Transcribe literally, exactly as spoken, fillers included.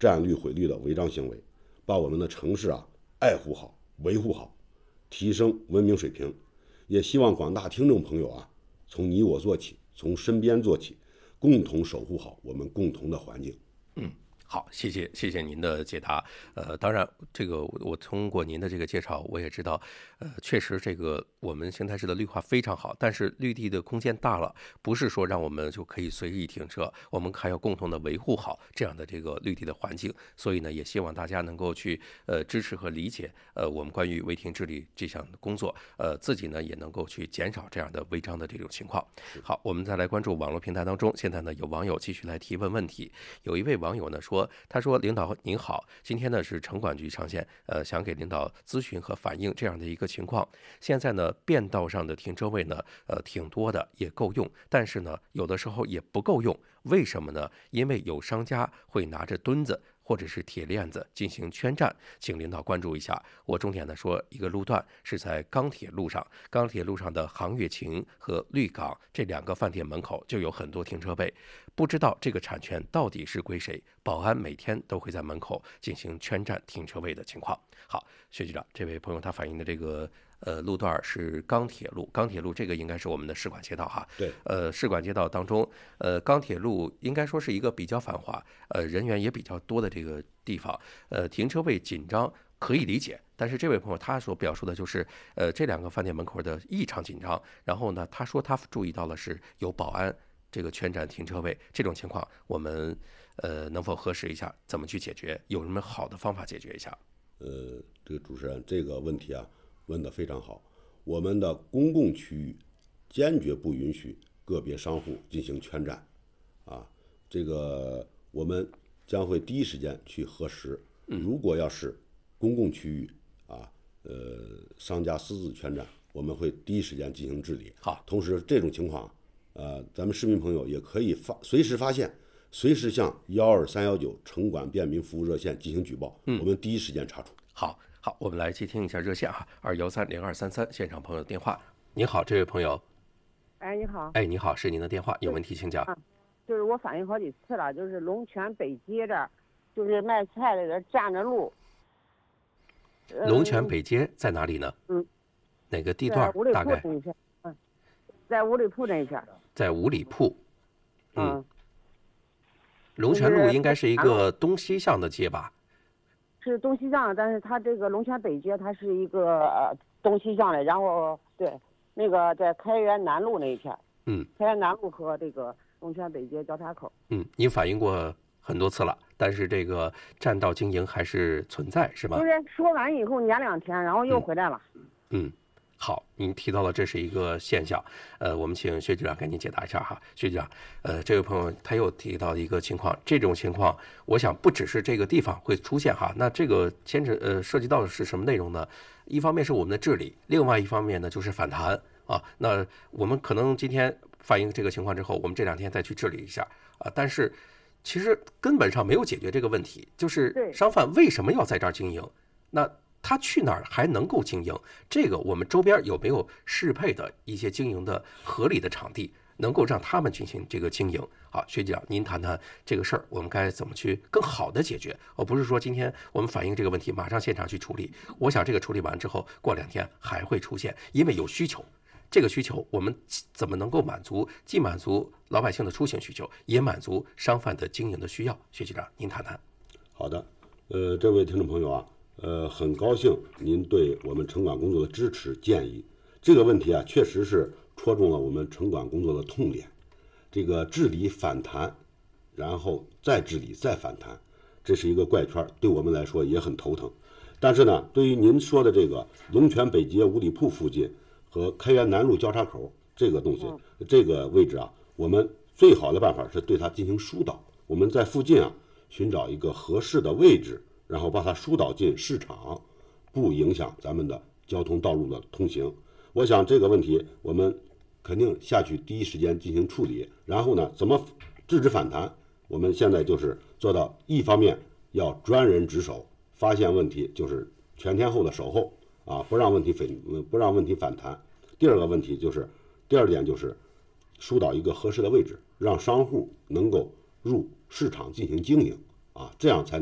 占绿毁绿的违章行为，把我们的城市啊爱护好、维护好，提升文明水平。也希望广大听众朋友啊，从你我做起，从身边做起，共同守护好我们共同的环境。 嗯。好，谢谢谢谢您的解答。呃，当然，这个我通过您的这个介绍，我也知道，呃，确实这个我们邢台市的绿化非常好，但是绿地的空间大了，不是说让我们就可以随意停车，我们还要共同的维护好这样的这个绿地的环境。所以呢，也希望大家能够去呃支持和理解呃我们关于违停治理这项工作，呃，自己呢也能够去减少这样的违章的这种情况。好，我们再来关注网络平台当中，现在呢有网友继续来提问问题，有一位网友呢说。他说：“领导您好，今天呢是城管局上线，呃，想给领导咨询和反映这样的一个情况。现在呢，便道上的停车位呢，呃，挺多的，也够用，但是呢，有的时候也不够用。为什么呢？因为有商家会拿着墩子或者是铁链子进行圈占，请领导关注一下。我重点的说，一个路段是在钢铁路上，钢铁路上的航月晴和绿港这两个饭店门口就有很多停车位。”不知道这个产权到底是归谁？保安每天都会在门口进行圈占停车位的情况。好，薛局长，这位朋友他反映的这个呃路段是钢铁路，钢铁路这个应该是我们的市管街道哈。 对。 呃，市管街道当中，呃，钢铁路应该说是一个比较繁华，呃，人员也比较多的这个地方，呃，停车位紧张可以理解。但是这位朋友他所表述的就是，呃，这两个饭店门口的异常紧张。然后呢，他说他注意到了是有保安。这个圈占停车位这种情况，我们呃能否核实一下，怎么去解决？有什么好的方法解决一下？ 呃，这个主持人这个问题啊问得非常好。我们的公共区域坚决不允许个别商户进行圈占，啊，这个我们将会第一时间去核实。如果要是公共区域啊，呃，商家私自圈占，我们会第一时间进行治理。 好， 同时这种情况。呃，咱们市民朋友也可以发随时发现，随时向幺二三幺九城管便民服务热线进行举报，嗯、我们第一时间查处。 好，好，我们来接听一下热线啊，二幺三零二三三现场朋友的电话。你好，这位朋友。 哎，你好。 哎，你好，是您的电话，有问题请讲。 啊，就是我反映好几次了，就是龙泉北街这儿，就是卖菜的人占着路。 龙泉北街在哪里呢？ 嗯， 哪个地段？大概？ 嗯，在五里铺那一片。 在五里铺，嗯，龙泉路应该是一个东西向的街吧？ 是东西向，但是它这个龙泉北街它是一个呃东西向的，然后对那个在开元南路那一片， 嗯， 开元南路和这个龙泉北街交叉口， 嗯，您反映过很多次了，但是这个占道经营还是存在，是吗？ 就是说完以后撵两天，然后又回来了， 嗯。嗯好，您提到了这是一个现象，呃，我们请薛局长给您解答一下哈。薛局长，呃，这位朋友他又提到一个情况，这种情况，我想不只是这个地方会出现哈，那这个牵扯呃涉及到的是什么内容呢？一方面是我们的治理，另外一方面呢就是反弹啊。那我们可能今天反映这个情况之后，我们这两天再去治理一下啊，但是其实根本上没有解决这个问题，就是商贩为什么要在这儿经营？那他去哪儿还能够经营？这个我们周边有没有适配的一些经营的合理的场地，能够让他们进行这个经营？好，薛局长，您谈谈这个事儿，我们该怎么去更好的解决？而不是说今天我们反映这个问题，马上现场去处理。我想这个处理完之后，过两天还会出现，因为有需求。这个需求我们怎么能够满足？既满足老百姓的出行需求，也满足商贩的经营的需要。薛局长，您谈谈。 好的，呃，这位听众朋友啊。呃，很高兴您对我们城管工作的支持建议。这个问题啊，确实是戳中了我们城管工作的痛点。这个治理反弹，然后再治理再反弹，这是一个怪圈，对我们来说也很头疼。但是呢，对于您说的这个龙泉北街五里铺附近和开元南路交叉口这个东西，这个位置啊，我们最好的办法是对它进行疏导。我们在附近啊，寻找一个合适的位置。然后把它疏导进市场，不影响咱们的交通道路的通行。我想这个问题我们肯定下去第一时间进行处理。然后呢，怎么制止反弹？我们现在就是做到，一方面要专人值守，发现问题就是全天候的守候啊，不让问题反不让问题反弹。第二个问题就是，第二点就是疏导一个合适的位置，让商户能够入市场进行经营啊，这样才能。